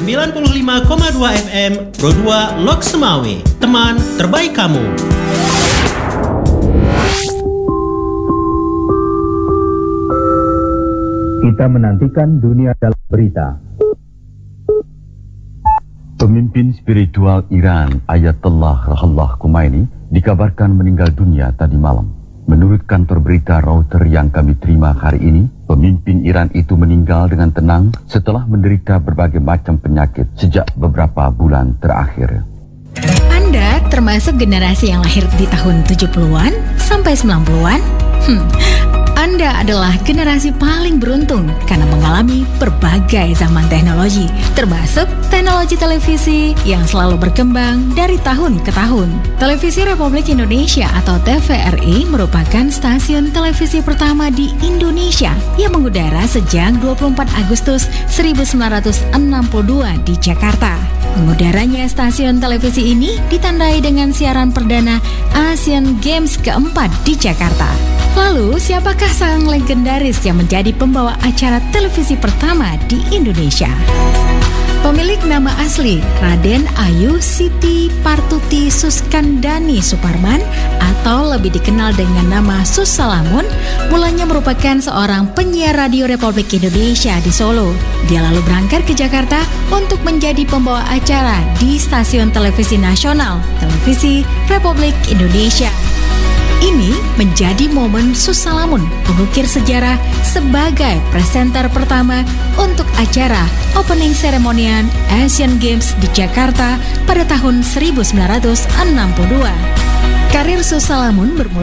95,2 FM Pro 2 Lok Semawe. Teman terbaik kamu. Kita menantikan dunia dalam berita. Pemimpin spiritual Iran Ayatollah Ruhollah Khomeini dikabarkan meninggal dunia tadi malam. Menurut kantor berita Reuters yang kami terima hari ini, pemimpin Iran itu meninggal dengan tenang setelah menderita berbagai macam penyakit sejak beberapa bulan terakhir. Anda termasuk generasi yang lahir di tahun 70-an sampai 90-an? Anda adalah generasi paling beruntung karena mengalami berbagai zaman teknologi, termasuk teknologi televisi yang selalu berkembang dari tahun ke tahun. Televisi Republik Indonesia atau TVRI merupakan stasiun televisi pertama di Indonesia yang mengudara sejak 24 Agustus 1962 di Jakarta. Mengudaranya stasiun televisi ini ditandai dengan siaran perdana Asian Games keempat di Jakarta. Lalu, siapakah sang legendaris yang menjadi pembawa acara televisi pertama di Indonesia? Pemilik nama asli Raden Ayu Siti Partuti Suskandani Suparman atau lebih dikenal dengan nama Sus Salamun, mulanya merupakan seorang penyiar radio Republik Indonesia di Solo. Dia lalu berangkat ke Jakarta untuk menjadi pembawa acara di stasiun televisi nasional, Televisi Republik Indonesia. Ini menjadi momen Sus Salamun mengukir sejarah sebagai presenter pertama untuk acara opening seremonian Asian Games di Jakarta pada tahun 1962. Karir Sus Salamun bermula